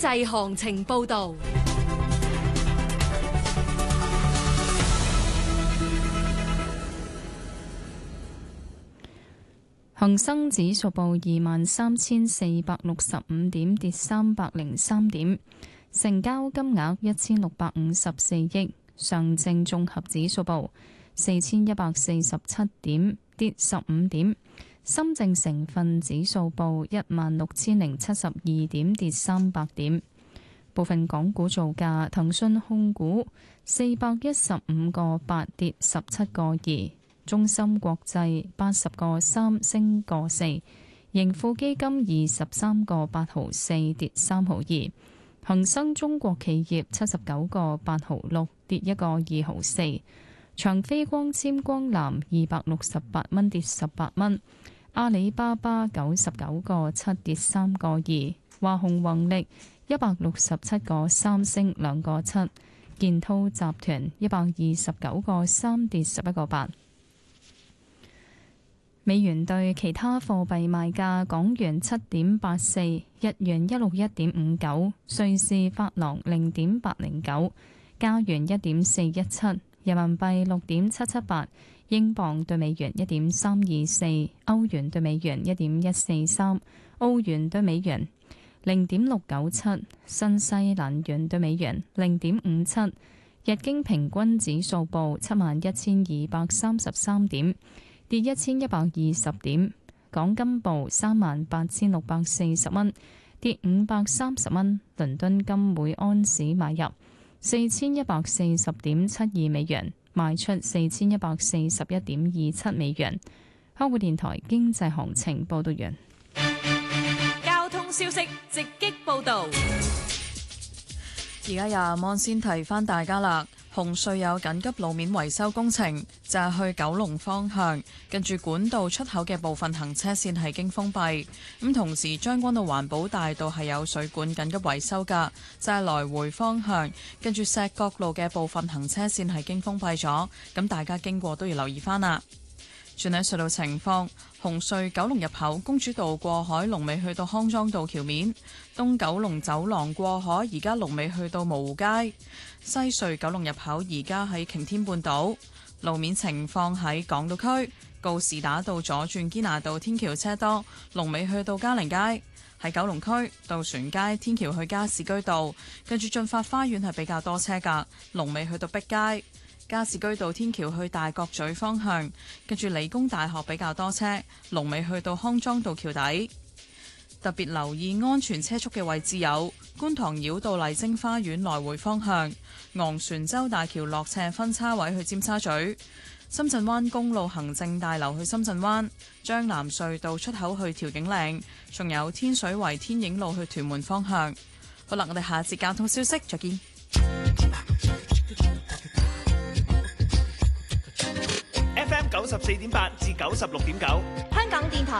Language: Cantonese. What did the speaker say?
濟行情報道。 恒生指數報23,465點，跌303點，成交金額1654億。上證綜合指數報4147點，跌15點。深證成分指數報16,072點，跌300點。部分港股造價：騰訊控股415個8，跌17個2。中芯國際80個3，升個4，盈富基金23個8毫4，跌3毫2，恒生中國企業79個8毫6，跌1個2毫4，長飛光纖光纜268蚊，跌18蚊，阿里巴巴99個7，跌3個2，華虹宏力167個3，升2個7，建滔集團129個3，跌11個8。美元對其他貨幣賣價：港元7.84，日元161.59，瑞士法郎0.809，加元1.417，人民幣6.778，英鎊對美元1.324，歐元對美元1.143，澳元對美元0.697，新西蘭元對美元0.57。日經平均指數報71,233點，跌1120點。港金報38,640蚊，跌530蚊。倫敦金每安士買入4140.72美元，賣出4141.27美元。香港電台經濟行情報道完。 交通消息直擊報道。 而家由阿芒先提翻大家啦。紅隧有緊急路面維修工程，就係去九龍方向，近住管道出口嘅部分行車線係經封閉。咁同時將軍澳環保大道係有水管緊急維修㗎，就係來回方向，近住石角路嘅部分行車線係經封閉咗。咁大家經過都要留意翻啦。轉喺隧道情況，紅隧九龍入口公主道過海龍尾去到康莊道橋面，東九龍走廊過海而家龍尾去到蕪湖街，西隧九龍入口而家喺擎天半島。路面情況喺港島區告士打道左轉堅拿道天橋車多，龍尾去到嘉寧街。喺九龍區渡船街天橋去加士居道，跟住進發花園係比較多車㗎，龍尾去到碧街。加士居道天橋去大角咀方向，跟住理工大學比較多車，龍尾去到康莊道橋底。特別留意安全車速嘅位置有觀塘繞道麗晶花園來回方向、昂船洲大橋落斜分叉位去尖沙咀、深圳灣公路行政大樓去深圳灣、將南隧道出口去調景嶺，仲有天水圍天影路去屯門方向。好啦，我哋下節交通消息再見。 FM 94.8至96.9， 香港電台